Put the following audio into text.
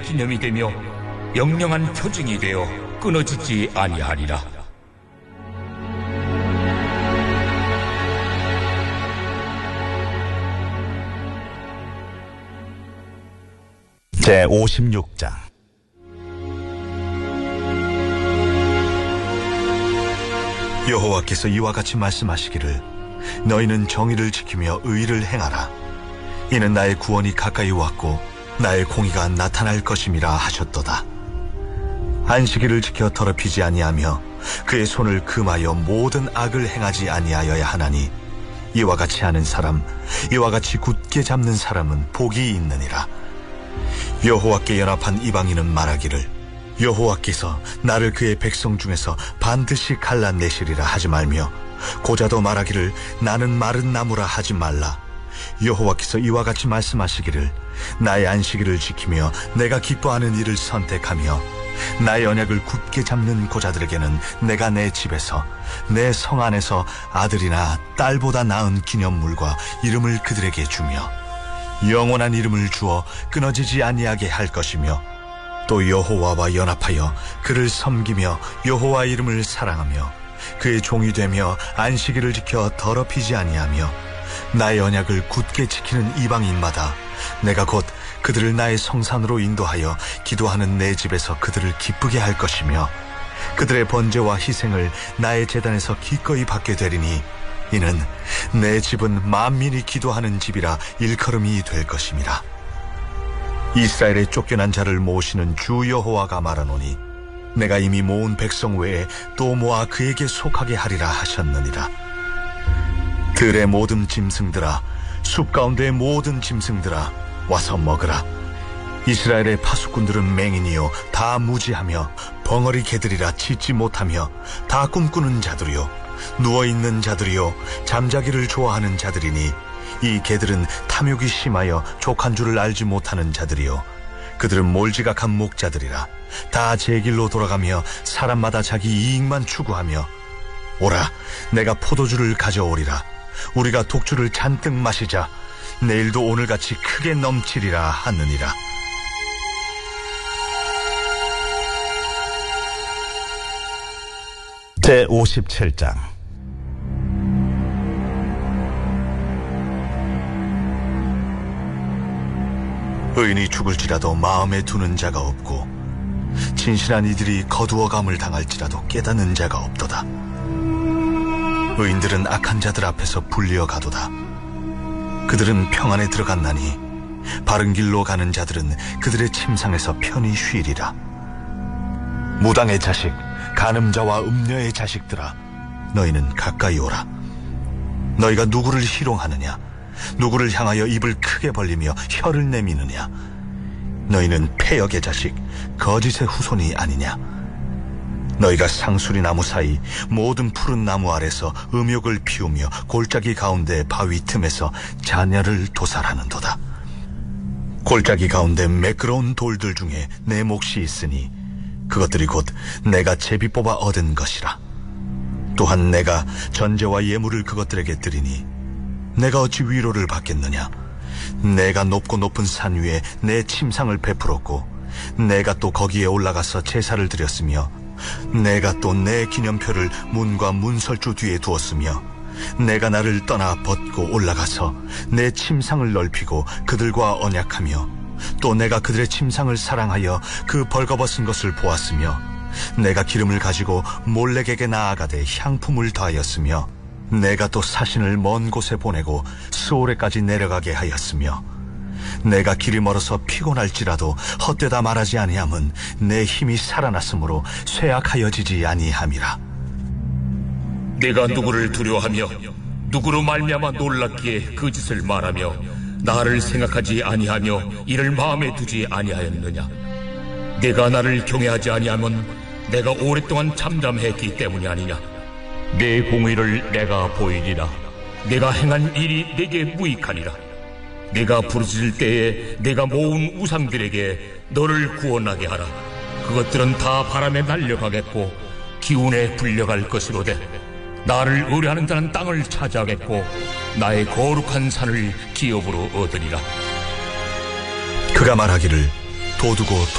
기념이 되며 영영한 표징이 되어 끊어지지 아니하리라. 제56장. 여호와께서 이와 같이 말씀하시기를 너희는 정의를 지키며 의를 행하라. 이는 나의 구원이 가까이 왔고 나의 공의가 나타날 것임이라 하셨도다. 안식일을 지켜 더럽히지 아니하며 그의 손을 금하여 모든 악을 행하지 아니하여야 하나니 이와 같이 하는 사람, 이와 같이 굳게 잡는 사람은 복이 있느니라. 여호와께 연합한 이방인은 말하기를 여호와께서 나를 그의 백성 중에서 반드시 갈라내시리라 하지 말며 고자도 말하기를 나는 마른 나무라 하지 말라. 여호와께서 이와 같이 말씀하시기를 나의 안식일을 지키며 내가 기뻐하는 일을 선택하며 나의 언약을 굳게 잡는 고자들에게는 내가 내 집에서 내 성 안에서 아들이나 딸보다 나은 기념물과 이름을 그들에게 주며 영원한 이름을 주어 끊어지지 아니하게 할 것이며 또 여호와와 연합하여 그를 섬기며 여호와 이름을 사랑하며 그의 종이 되며 안식일을 지켜 더럽히지 아니하며 나의 언약을 굳게 지키는 이방인마다 내가 곧 그들을 나의 성산으로 인도하여 기도하는 내 집에서 그들을 기쁘게 할 것이며 그들의 번제와 희생을 나의 제단에서 기꺼이 받게 되리니 이는 내 집은 만민이 기도하는 집이라 일컬음이 될 것임이라. 이스라엘의 쫓겨난 자를 모으시는 주 여호와가 말하노니 내가 이미 모은 백성 외에 또 모아 그에게 속하게 하리라 하셨느니라. 들의 모든 짐승들아, 숲 가운데의 모든 짐승들아, 와서 먹으라. 이스라엘의 파수꾼들은 맹인이요 다 무지하며 벙어리 개들이라 짖지 못하며 다 꿈꾸는 자들이요 누워있는 자들이요 잠자기를 좋아하는 자들이니 이 개들은 탐욕이 심하여 족한 줄을 알지 못하는 자들이요 그들은 몰지각한 목자들이라. 다 제 길로 돌아가며 사람마다 자기 이익만 추구하며 오라, 내가 포도주를 가져오리라. 우리가 독주를 잔뜩 마시자. 내일도 오늘같이 크게 넘치리라 하느니라. 제57장. 의인이 죽을지라도 마음에 두는 자가 없고 진실한 이들이 거두어감을 당할지라도 깨닫는 자가 없도다. 의인들은 악한 자들 앞에서 불리어 가도다. 그들은 평안에 들어갔나니 바른 길로 가는 자들은 그들의 침상에서 편히 쉬리라. 무당의 자식, 간음자와 음녀의 자식들아, 너희는 가까이 오라. 너희가 누구를 희롱하느냐? 누구를 향하여 입을 크게 벌리며 혀를 내미느냐? 너희는 패역의 자식, 거짓의 후손이 아니냐? 너희가 상수리 나무 사이 모든 푸른 나무 아래서 음욕을 피우며 골짜기 가운데 바위 틈에서 자녀를 도살하는도다. 골짜기 가운데 매끄러운 돌들 중에 내 몫이 있으니 그것들이 곧 내가 제비 뽑아 얻은 것이라. 또한 내가 전제와 예물을 그것들에게 드리니 내가 어찌 위로를 받겠느냐? 내가 높고 높은 산 위에 내 침상을 베풀었고 내가 또 거기에 올라가서 제사를 드렸으며 내가 또 내 기념표를 문과 문설주 뒤에 두었으며 내가 나를 떠나 벗고 올라가서 내 침상을 넓히고 그들과 언약하며 또 내가 그들의 침상을 사랑하여 그 벌거벗은 것을 보았으며 내가 기름을 가지고 몰렉에게 나아가되 향품을 더하였으며 내가 또 사신을 먼 곳에 보내고 스오레까지 내려가게 하였으며 내가 길이 멀어서 피곤할지라도 헛되다 말하지 아니함은 내 힘이 살아났으므로 쇠약하여지지 아니함이라. 내가 누구를 두려워하며 누구로 말미암아 놀랍기에 그 짓을 말하며 나를 생각하지 아니하며 이를 마음에 두지 아니하였느냐? 내가 나를 경외하지 아니하면 내가 오랫동안 잠잠했기 때문이 아니냐? 내 공의를 내가 보이리라. 내가 행한 일이 내게 무익하니라. 내가 부르짖을 때에 내가 모은 우상들에게 너를 구원하게 하라. 그것들은 다 바람에 날려가겠고 기운에 불려갈 것이로되 나를 의뢰하는 자는 땅을 차지하겠고 나의 거룩한 산을 기업으로 얻으리라. 그가 말하기를 도두고